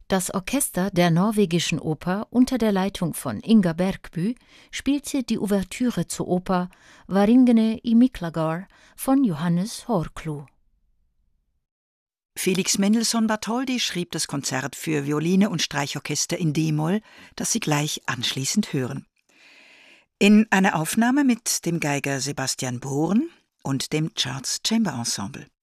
Das Orchester der Norwegischen Oper unter der Leitung von Inga Bergby spielte die Ouvertüre zur Oper Varingene i Miklagard von Johannes Horklu. Felix Mendelssohn Bartholdy schrieb das Konzert für Violine und Streichorchester in d-Moll, das Sie gleich anschließend hören. In einer Aufnahme mit dem Geiger Sebastian Bohren und dem Charles Chamber Ensemble.